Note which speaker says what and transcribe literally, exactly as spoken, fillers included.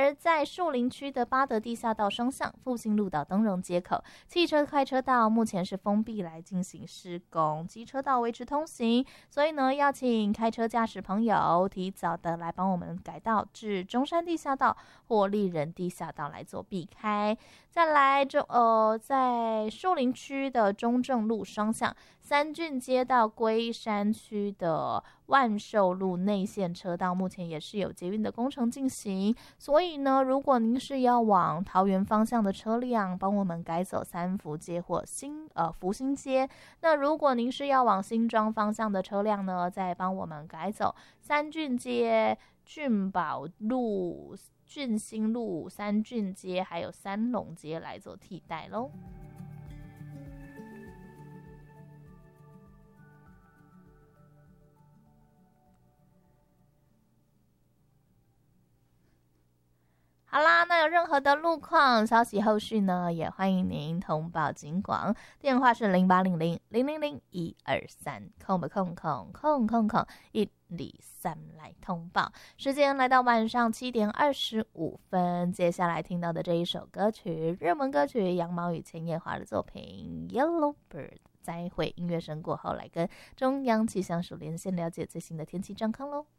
Speaker 1: 而在树林区的八德地下道双向、复兴路到灯荣街口，汽车快车道目前是封闭来进行施工，机车道维持通行，所以呢，要请开车驾驶朋友提早的来帮我们改道至中山地下道或立人地下道来做避开。再来就呃，在树林区的中正路双向、三郡街到龟山区的万寿路内线车道，目前也是有捷运的工程进行，所以呢，如果您是要往桃园方向的车辆，帮我们改走三福街或新呃福兴街。那如果您是要往新庄方向的车辆呢，再帮我们改走三郡街、郡宝路、郡新路、三郡街还有三龙街来做替代咯。好啦，那有任何的路况消息后续呢，也欢迎您通报警广，电话是零八零零零零零一二三空不空空空空空一二三来通报。时间来到晚上七点二十五分，接下来听到的这一首歌曲，日文歌曲羊毛与千叶花的作品 Yellow Bird。再会，音乐声过后来跟中央气象署连线了解最新的天气状况咯。